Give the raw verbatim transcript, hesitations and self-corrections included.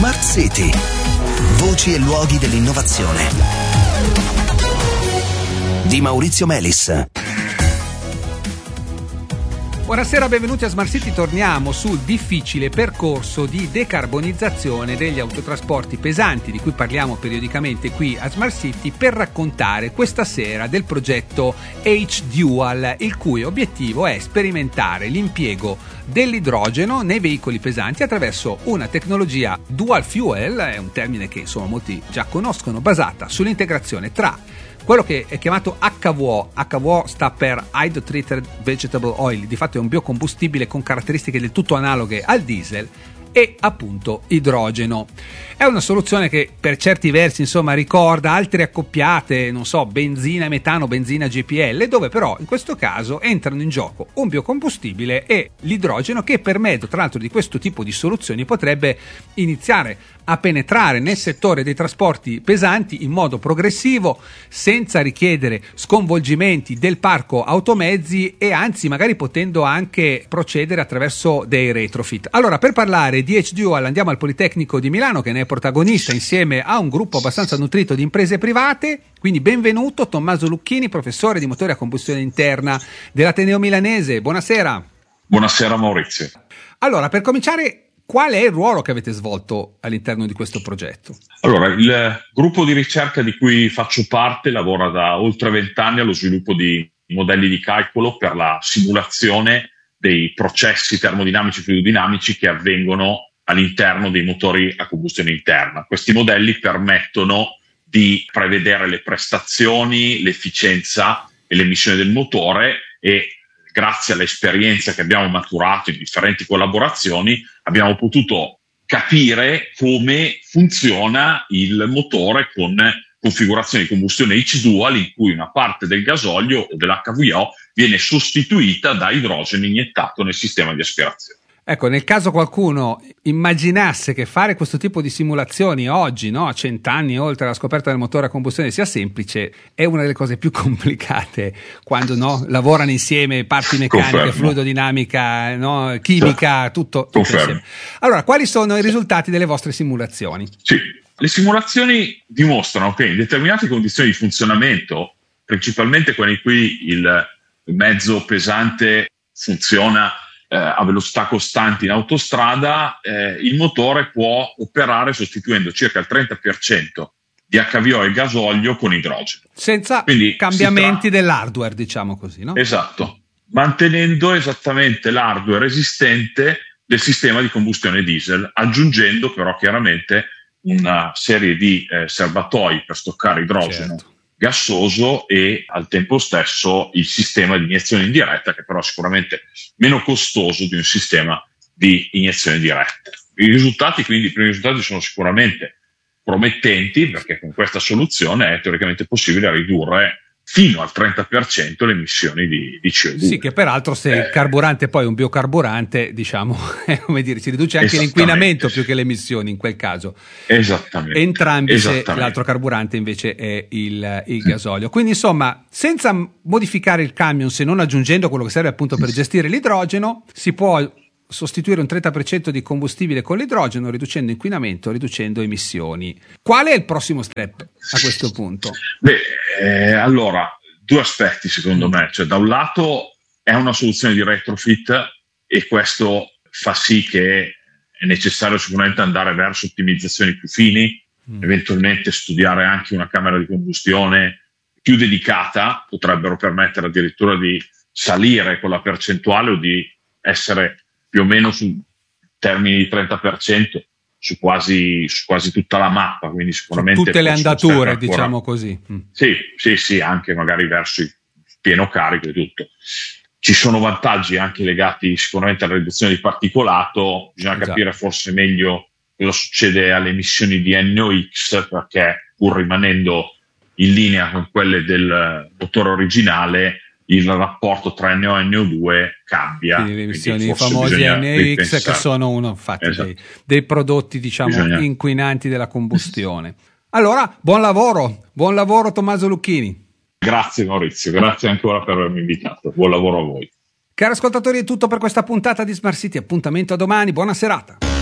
Smart City. Voci e luoghi dell'innovazione. Di Maurizio Melis. Buonasera, benvenuti a Smart City. Torniamo sul difficile percorso di decarbonizzazione degli autotrasporti pesanti, di cui parliamo periodicamente qui a Smart City, per raccontare questa sera del progetto H-Dual, il cui obiettivo è sperimentare l'impiego dell'idrogeno nei veicoli pesanti attraverso una tecnologia dual fuel, è un termine che insomma molti già conoscono, basata sull'integrazione tra quello che è chiamato H V O. H V O sta per Hydrotreated Vegetable Oil, di fatto è un biocombustibile con caratteristiche del tutto analoghe al diesel, e appunto idrogeno. È una soluzione che per certi versi insomma ricorda altre accoppiate, non so, benzina e metano, benzina G P L, dove però in questo caso entrano in gioco un biocombustibile e l'idrogeno, che per mezzo tra l'altro di questo tipo di soluzioni potrebbe iniziare a penetrare nel settore dei trasporti pesanti in modo progressivo, senza richiedere sconvolgimenti del parco automezzi e anzi magari potendo anche procedere attraverso dei retrofit. Allora, per parlare di H-Dual andiamo al Politecnico di Milano, che ne è protagonista insieme a un gruppo abbastanza nutrito di imprese private. Quindi benvenuto Tommaso Lucchini, professore di motori a combustione interna dell'Ateneo Milanese. Buonasera. Buonasera Maurizio. Allora, per cominciare, qual è il ruolo che avete svolto all'interno di questo progetto? Allora, il gruppo di ricerca di cui faccio parte lavora da oltre vent'anni allo sviluppo di modelli di calcolo per la simulazione dei processi termodinamici e fluidodinamici che avvengono all'interno dei motori a combustione interna. Questi modelli permettono di prevedere le prestazioni, l'efficienza e l'emissione del motore, e grazie all'esperienza che abbiamo maturato in differenti collaborazioni abbiamo potuto capire come funziona il motore con configurazione di combustione H-Dual, in cui una parte del gasolio o dell'H V O viene sostituita da idrogeno iniettato nel sistema di aspirazione. Ecco, nel caso qualcuno immaginasse che fare questo tipo di simulazioni oggi, no, a cent'anni oltre alla scoperta del motore a combustione, sia semplice, è una delle cose più complicate quando no, lavorano insieme parti meccaniche, Confermo. fluidodinamica, no, chimica, tutto, tutto insieme. Allora, quali sono i risultati delle vostre simulazioni? Sì, le simulazioni dimostrano che in determinate condizioni di funzionamento, principalmente quelle in cui il mezzo pesante funziona Eh, a velocità costanti in autostrada, eh, il motore può operare sostituendo circa il trenta per cento di H V O e gasolio con idrogeno. Senza Quindi cambiamenti tra... dell'hardware, diciamo così, no? Esatto, mantenendo esattamente l'hardware esistente del sistema di combustione diesel, aggiungendo però chiaramente una serie di eh, serbatoi per stoccare idrogeno, certo, gassoso, e al tempo stesso il sistema di iniezione indiretta, che però è sicuramente meno costoso di un sistema di iniezione diretta. I risultati, quindi, i primi risultati sono sicuramente promettenti, perché con questa soluzione è teoricamente possibile ridurre fino al trenta per cento le emissioni di, di C O due. Sì, che peraltro se eh, il carburante poi è un biocarburante, diciamo, come dire, si riduce anche l'inquinamento più che le emissioni in quel caso. Esattamente. Entrambi, Esattamente. Se l'altro carburante invece è il, il gasolio. Quindi insomma, senza modificare il camion, se non aggiungendo quello che serve appunto per gestire l'idrogeno, si può sostituire un trenta per cento di combustibile con l'idrogeno, riducendo inquinamento, riducendo emissioni. Qual è il prossimo step a questo punto? Beh, eh, allora, due aspetti secondo me. Cioè, da un lato è una soluzione di retrofit, e questo fa sì che è necessario sicuramente andare verso ottimizzazioni più fini, mm. eventualmente studiare anche una camera di combustione più dedicata, potrebbero permettere addirittura di salire con la percentuale o di essere più o meno su termini di trenta per cento su quasi, su quasi tutta la mappa, quindi sicuramente su tutte le andature, ancora, diciamo così. Mm. Sì, sì, sì, anche magari verso il pieno carico e tutto. Ci sono vantaggi anche legati sicuramente alla riduzione di particolato, bisogna Già. capire forse meglio cosa succede alle emissioni di N O X, perché pur rimanendo in linea con quelle del motore originale, il rapporto tra N O e N O due cambia. Quindi le emissioni, i famosi N O X, che sono uno infatti esatto. dei, dei prodotti, diciamo, bisogna... inquinanti della combustione. Allora, buon lavoro, buon lavoro Tommaso Lucchini. Grazie Maurizio, grazie ancora per avermi invitato, buon lavoro a voi. Cari ascoltatori, è tutto per questa puntata di Smart City, appuntamento a domani, buona serata.